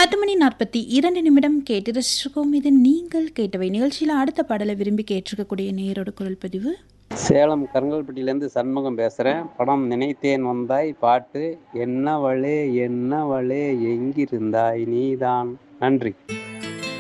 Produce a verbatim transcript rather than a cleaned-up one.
பத்து மணி நாற்பத்தி இரண்டு நிமிடம் கேட்டு ரசிச்சிருக்கோம். இது நீங்கள் கேட்டவை நிகழ்ச்சியில் அடுத்த பாடலை விரும்பி கேட்டிருக்கக்கூடிய நேயரோட குரல் பதிவு. சேலம் கருங்கல்பட்டியிலேருந்து சண்முகம் பேசுகிறேன். படம் நினைத்தேன் வந்தாய், பாட்டு என்னவளே என்னவளே எங்கிருந்தாய் நீதான். நன்றி.